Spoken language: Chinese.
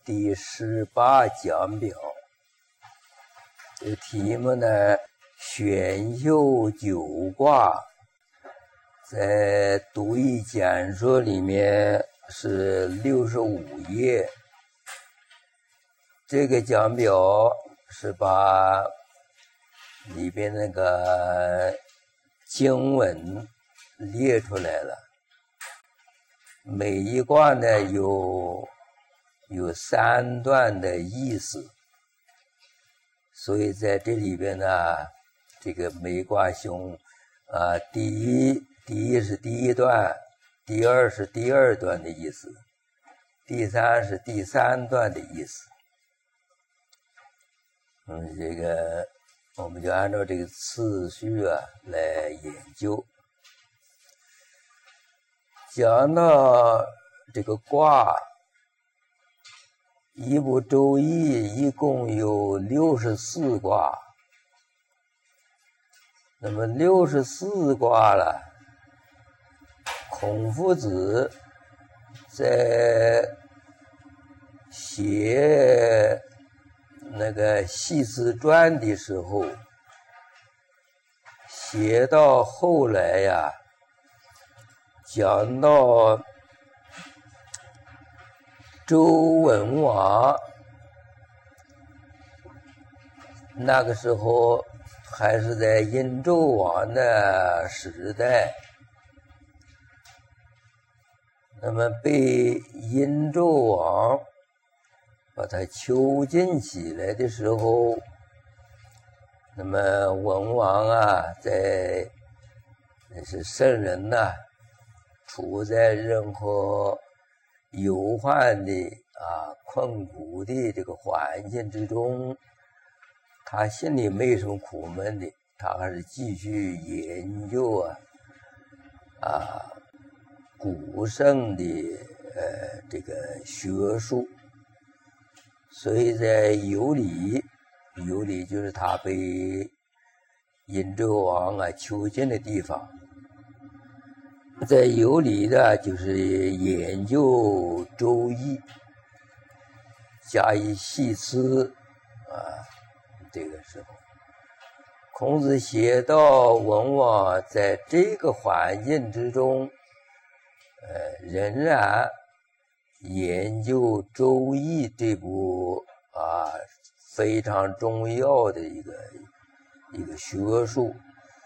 第18讲表。这个题目呢，选修九卦，在读易简说里面是65页。这个讲表是把里边那个经文列出来了，每一卦呢有3段的意思，所以在这里边呢，这个每卦凶第一是第一段，第二是第二段的意思，第三是第3段的意思。这个我们就按照这个次序来研究。讲到这个卦，一部周易一共有64卦，那么64卦了，孔夫子在写那个系辞传的时候，写到后来呀，讲到周文王，那个时候还是在殷纣王的时代，那么被殷纣王把他囚禁起来的时候，那么文王在那是圣人处在任何忧患的困苦的这个环境之中，他心里没什么苦闷的，他还是继续研究古圣的这个学术。所以在有理就是他被殷纣王囚禁的地方，在有理的就是研究周易，加以系辞这个时候孔子写到文王在这个环境之中仍然研究周易这部非常重要的一个学术。